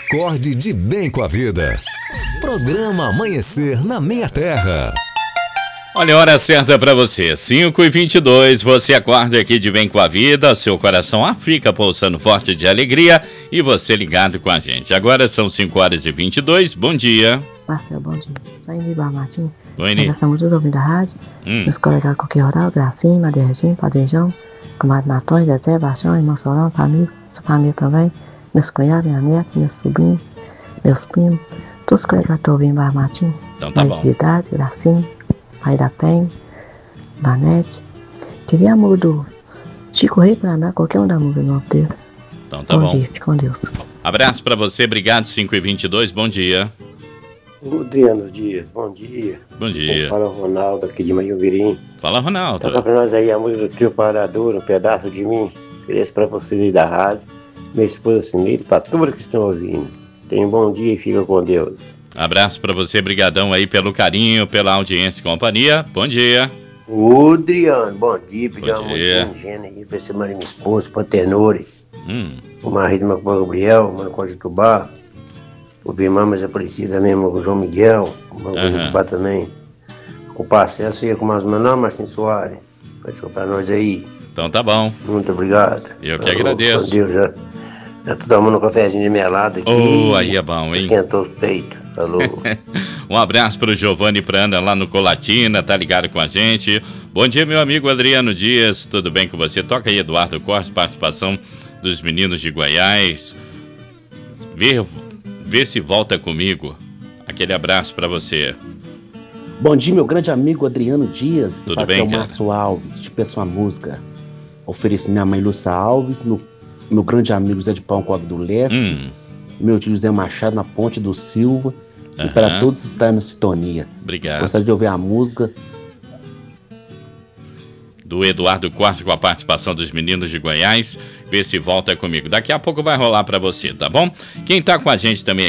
Acorde de bem com a vida. Programa Amanhecer na Minha Terra. Olha a hora certa para você, 5h22, você acorda aqui de bem com a vida, seu coração fica pulsando forte de alegria e você ligado com a gente. Agora são 5h22, bom dia. Marcelo, bom dia. Sou Inibar Martins. Oi, Ini. Nós estamos todos ouvindo a rádio. Meus colegas Coque Rural, Gracinha, Maria Regina, Padrejão, Comadre Natões, Zezé, Baixão, Irmão Solão, família, sua família também, meus cunhados, minha neta, meus sobrinhos, meus primos, todos os colegas que estão ouvindo Inibar Martins. Então tá bom. Natividade, Gracinha, Pai da Penha, Banete. Queria a música do Chico Rei Paraná, qualquer um da música do nome dele. Então tá bom. Bom dia, fique com Deus. Abraço pra você, obrigado, 5h22, bom dia. Adriano Dias, bom dia. Bom dia. Fala Ronaldo aqui de Manhumirim. Fala, Ronaldo. Toca pra nós aí a música do Trio Parador, um pedaço de mim. Ofereço pra vocês aí da rádio, minha esposa Sinete, pra todos que estão ouvindo. Tenha um bom dia e fica com Deus. Abraço pra você, brigadão aí pelo carinho, pela audiência e companhia. Bom dia. Ô Adriano, bom dia. Pedi uma dia. música ingênua aí pra semana minha esposa, pra Tenore. O marido do meu Gabriel, mano Cojutubá. O Vimã, mas é parecida mesmo com o João Miguel, o Cojutubá também. Com o Parcesso ia com umas manas, Martins Soares. Pode ficar pra nós aí. Então tá bom. Muito obrigado. Eu que agradeço. Com Deus, já tô tomando um cafezinho de melado aqui. Aí é bom, hein? Esquentou os peitos. Falou. Um abraço pro Giovanni e pra Ana lá no Colatina, tá ligado com a gente. Bom dia, meu amigo Adriano Dias, tudo bem com você? Toca aí, Eduardo Costa, participação dos meninos de Goiás. Vê se volta comigo. Aquele abraço pra você. Bom dia, meu grande amigo Adriano Dias. Tudo bem, cara? Márcio Alves, te peço uma música. Ofereço minha mãe Lúcia Alves, meu grande amigo Zé de Pão Cobre do Leste, meu tio José Machado na Ponte do Silva, e para todos estarem na sintonia. Obrigado. Gostaria de ouvir a música do Eduardo Costa com a participação dos meninos de Goiás. Vê se volta comigo. Daqui a pouco vai rolar pra você, tá bom? Quem tá com a gente também